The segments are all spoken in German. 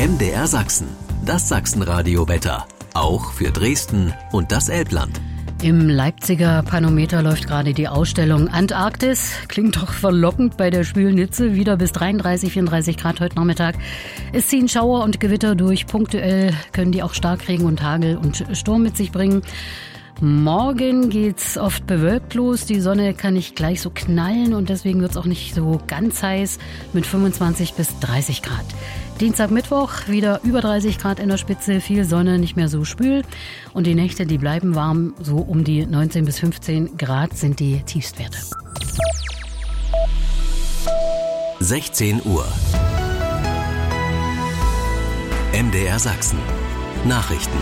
MDR Sachsen, das Sachsenradio-Wetter. Auch für Dresden und das Elbland. Im Leipziger Panometer läuft gerade die Ausstellung Antarktis. Klingt doch verlockend bei der schwülen Hitze. Wieder bis 33, 34 Grad heute Nachmittag. Es ziehen Schauer und Gewitter durch. Punktuell können die auch Starkregen und Hagel und Sturm mit sich bringen. Morgen geht's oft bewölkt los. Die Sonne kann nicht gleich so knallen und deswegen wird's auch nicht so ganz heiß mit 25 bis 30 Grad. Dienstag, Mittwoch wieder über 30 Grad in der Spitze, viel Sonne, nicht mehr so schwül. Und die Nächte, die bleiben warm, so um die 19 bis 15 Grad sind die Tiefstwerte. 16 Uhr. MDR Sachsen. Nachrichten.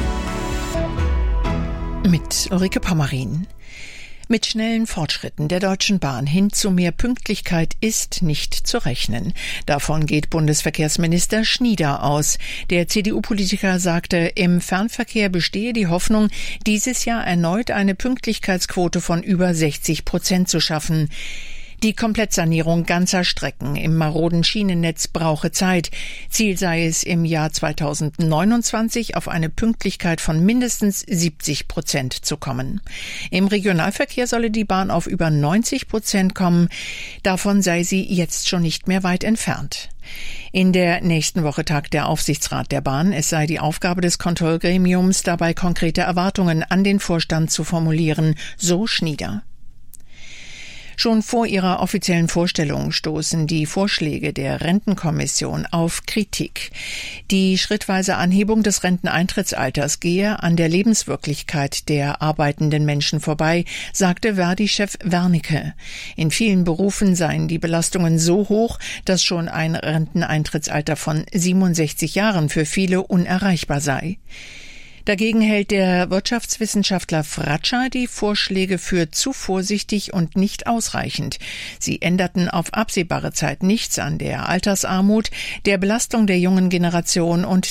Mit Ulrike Pommerin. Mit schnellen Fortschritten der Deutschen Bahn hin zu mehr Pünktlichkeit ist nicht zu rechnen. Davon geht Bundesverkehrsminister Schnieder aus. Der CDU-Politiker sagte, im Fernverkehr bestehe die Hoffnung, dieses Jahr erneut eine Pünktlichkeitsquote von über 60% zu schaffen. Die Komplettsanierung ganzer Strecken im maroden Schienennetz brauche Zeit. Ziel sei es, im Jahr 2029 auf eine Pünktlichkeit von mindestens 70% zu kommen. Im Regionalverkehr solle die Bahn auf über 90% kommen. Davon sei sie jetzt schon nicht mehr weit entfernt. In der nächsten Woche tagt der Aufsichtsrat der Bahn. Es sei die Aufgabe des Kontrollgremiums, dabei konkrete Erwartungen an den Vorstand zu formulieren, so Schnieder. Schon vor ihrer offiziellen Vorstellung stoßen die Vorschläge der Rentenkommission auf Kritik. Die schrittweise Anhebung des Renteneintrittsalters gehe an der Lebenswirklichkeit der arbeitenden Menschen vorbei, sagte Verdi-Chef Wernicke. In vielen Berufen seien die Belastungen so hoch, dass schon ein Renteneintrittsalter von 67 Jahren für viele unerreichbar sei. Dagegen hält der Wirtschaftswissenschaftler Fratscher die Vorschläge für zu vorsichtig und nicht ausreichend. Sie änderten auf absehbare Zeit nichts an der Altersarmut, der Belastung der jungen Generation und